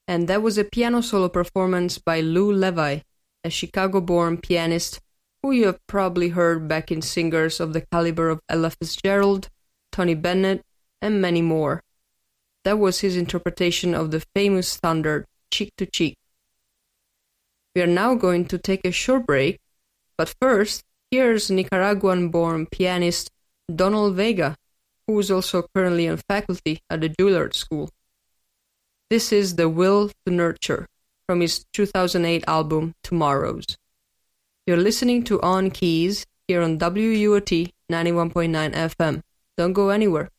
And that was a piano solo performance by Lou Levi, a Chicago-born pianist who you have probably heard backing singers of the caliber of Ella Fitzgerald, Tony Bennett, and many more. That was his interpretation of the famous standard, Cheek to Cheek. We are now going to take a short break, but first, here's Nicaraguan-born pianist Donald Vega, who is also currently on faculty at the Juilliard School. This is The Will to Nurture from his 2008 album Tomorrows. You're listening to On Keys here on WUOT 91.9 FM. Don't go anywhere.